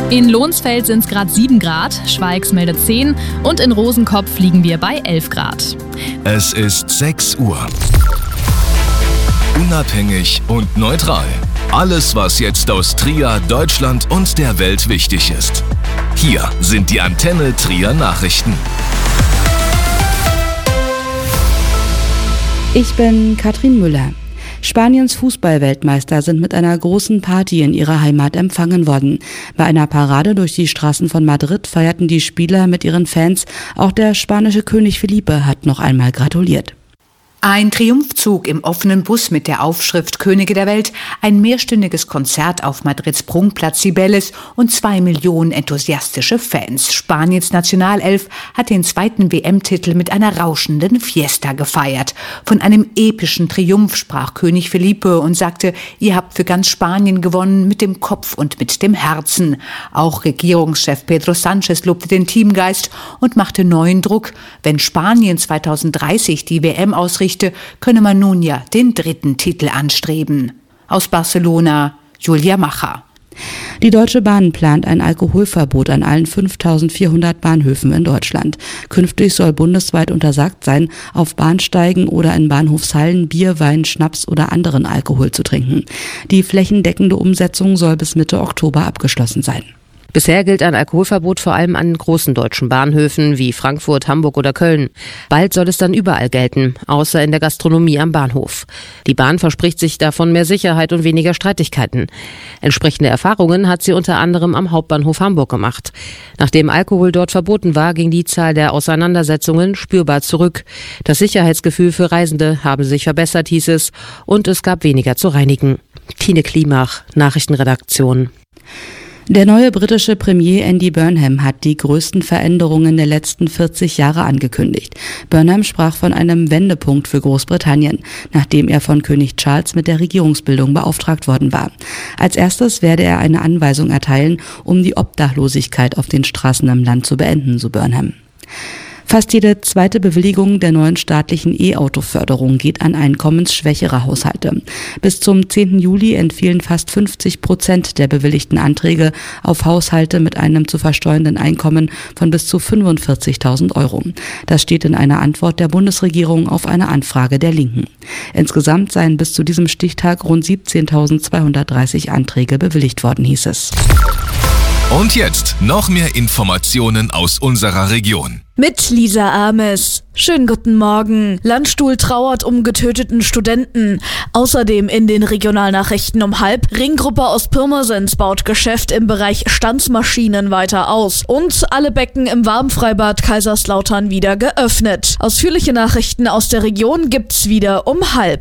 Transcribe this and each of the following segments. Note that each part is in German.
In Lohnsfeld sind es gerade 7 Grad, Schweigs meldet 10 und in Rosenkopf liegen wir bei 11 Grad. Es ist 6 Uhr. Unabhängig und neutral. Alles, was jetzt aus Trier, Deutschland und der Welt wichtig ist. Hier sind die Antenne Trier Nachrichten. Ich bin Katrin Müller. Spaniens Fußball-Weltmeister sind mit einer großen Party in ihrer Heimat empfangen worden. Bei einer Parade durch die Straßen von Madrid feierten die Spieler mit ihren Fans. Auch der spanische König Felipe hat noch einmal gratuliert. Ein Triumphzug im offenen Bus mit der Aufschrift Könige der Welt, ein mehrstündiges Konzert auf Madrids Prunkplatz Cibeles und 2 Millionen enthusiastische Fans. Spaniens Nationalelf hat den 2. WM-Titel mit einer rauschenden Fiesta gefeiert. Von einem epischen Triumph sprach König Felipe und sagte, ihr habt für ganz Spanien gewonnen, mit dem Kopf und mit dem Herzen. Auch Regierungschef Pedro Sánchez lobte den Teamgeist und machte neuen Druck. Wenn Spanien 2030 die WM ausrichtet, könne man nun ja den 3. Titel anstreben. Aus Barcelona, Julia Macher. Die Deutsche Bahn plant ein Alkoholverbot an allen 5.400 Bahnhöfen in Deutschland. Künftig soll bundesweit untersagt sein, auf Bahnsteigen oder in Bahnhofshallen Bier, Wein, Schnaps oder anderen Alkohol zu trinken. Die flächendeckende Umsetzung soll bis Mitte Oktober abgeschlossen sein. Bisher gilt ein Alkoholverbot vor allem an großen deutschen Bahnhöfen wie Frankfurt, Hamburg oder Köln. Bald soll es dann überall gelten, außer in der Gastronomie am Bahnhof. Die Bahn verspricht sich davon mehr Sicherheit und weniger Streitigkeiten. Entsprechende Erfahrungen hat sie unter anderem am Hauptbahnhof Hamburg gemacht. Nachdem Alkohol dort verboten war, ging die Zahl der Auseinandersetzungen spürbar zurück. Das Sicherheitsgefühl für Reisende habe sich verbessert, hieß es, und es gab weniger zu reinigen. Tine Klimach, Nachrichtenredaktion. Der neue britische Premier Andy Burnham hat die größten Veränderungen der letzten 40 Jahre angekündigt. Burnham sprach von einem Wendepunkt für Großbritannien, nachdem er von König Charles mit der Regierungsbildung beauftragt worden war. Als erstes werde er eine Anweisung erteilen, um die Obdachlosigkeit auf den Straßen im Land zu beenden, so Burnham. Fast jede zweite Bewilligung der neuen staatlichen E-Auto-Förderung geht an einkommensschwächere Haushalte. Bis zum 10. Juli entfielen fast 50% der bewilligten Anträge auf Haushalte mit einem zu versteuernden Einkommen von bis zu 45.000 Euro. Das steht in einer Antwort der Bundesregierung auf eine Anfrage der Linken. Insgesamt seien bis zu diesem Stichtag rund 17.230 Anträge bewilligt worden, hieß es. Und jetzt noch mehr Informationen aus unserer Region. Mit Lisa Ames. Schönen guten Morgen. Landstuhl trauert um getöteten Studenten. Außerdem in den Regionalnachrichten um 12:30. Ringgruppe aus Pirmasens baut Geschäft im Bereich Stanzmaschinen weiter aus. Und alle Becken im Warmfreibad Kaiserslautern wieder geöffnet. Ausführliche Nachrichten aus der Region gibt's wieder um 12:30.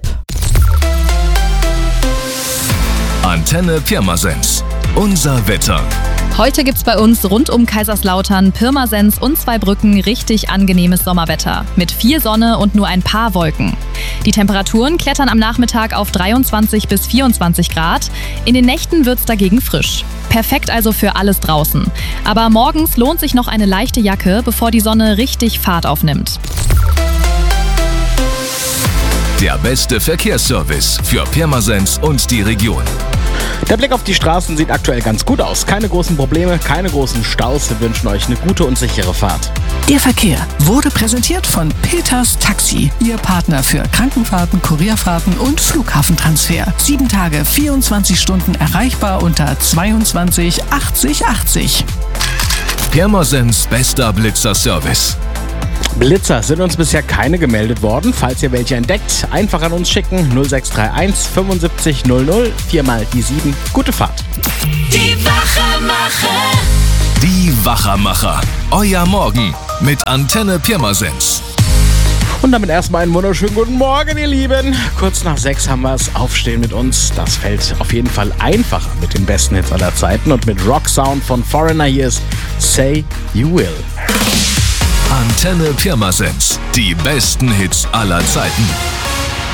Antenne Pirmasens. Unser Wetter. Heute gibt's bei uns rund um Kaiserslautern, Pirmasens und Zweibrücken richtig angenehmes Sommerwetter. Mit viel Sonne und nur ein paar Wolken. Die Temperaturen klettern am Nachmittag auf 23 bis 24 Grad. In den Nächten wird's dagegen frisch. Perfekt also für alles draußen. Aber morgens lohnt sich noch eine leichte Jacke, bevor die Sonne richtig Fahrt aufnimmt. Der beste Verkehrsservice für Pirmasens und die Region. Der Blick auf die Straßen sieht aktuell ganz gut aus. Keine großen Probleme, keine großen Staus. Wir wünschen euch eine gute und sichere Fahrt. Der Verkehr wurde präsentiert von Peters Taxi, Ihr Partner für Krankenfahrten, Kurierfahrten und Flughafentransfer. 7 Tage, 24 Stunden erreichbar unter 22 80 80. Pirmasens bester Blitzer-Service. Blitzer sind uns bisher keine gemeldet worden. Falls ihr welche entdeckt, einfach an uns schicken. 0631 75 00 4 mal die 7. Gute Fahrt. Die Wachermacher. Die Wachermacher. Euer Morgen mit Antenne Pirmasens. Und damit erstmal einen wunderschönen guten Morgen, ihr Lieben. Kurz nach 6 haben wir es. Aufstehen mit uns. Das fällt auf jeden Fall einfacher mit den besten Hits aller Zeiten. Und mit Rock Sound von Foreigner hier ist Say You Will. Antenne Pirmasens. Die besten Hits aller Zeiten.